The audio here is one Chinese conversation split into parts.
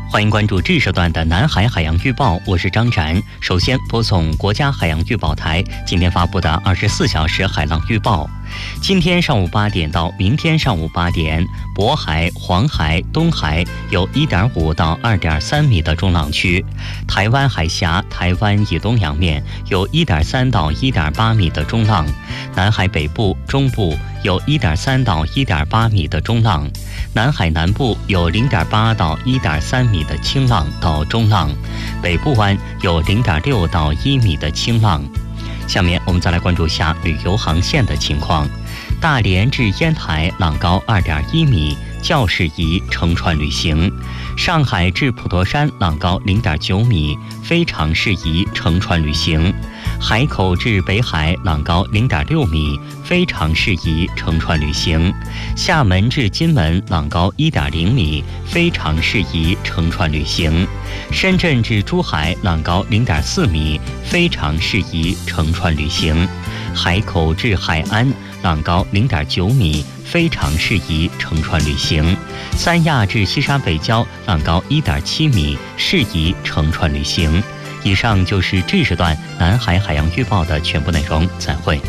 欢迎关注这时段的南海海洋预报，我是张展。首先播送国家海洋预报台今天发布的24小时海浪预报。今天上午8点到明天上午8点，渤海、黄海、东海有1.5到2.3米的中浪区；台湾海峡、台湾以东洋面有1.3到1.8米的中浪；南海北部、中部有1.3到1.8米的中浪；南海南部有0.8到1.3米的轻浪到中浪；北部湾有0.6到1米的轻浪。下面我们再来关注下旅游航线的情况。大连至烟台浪高2.1米，较适宜乘船旅行；上海至普陀山浪高0.9米，非常适宜乘船旅行；海口至北海浪高0.6米，非常适宜乘船旅行；厦门至金门浪高1.0米，非常适宜乘船旅行；深圳至珠海浪高0.4米，非常适宜乘船旅行；海口至海安浪高0.9米，非常适宜乘船旅行；三亚至西沙北礁浪高1.7米，适宜乘船旅行。以上就是这时段南海海洋预报的全部内容，再会。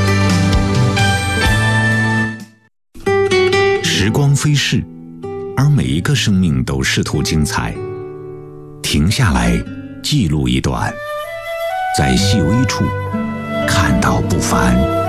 时光飞逝，而每一个生命都试图精彩。停下来，记录一段，在细微处看到不凡。